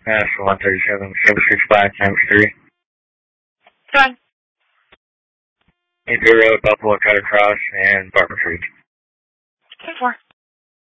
For 137, 765 times 3. Done. Hickory Road, Buffalo, Cutter Cross, and Barber Creek. 10-4.